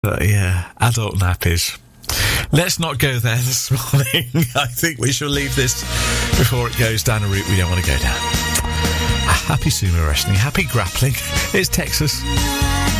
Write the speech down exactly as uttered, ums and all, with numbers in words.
But yeah, adult nappies. Let's not go there this morning. I think we shall leave this before it goes down a route we don't want to go down. Happy sumo wrestling, happy grappling. It's Texas.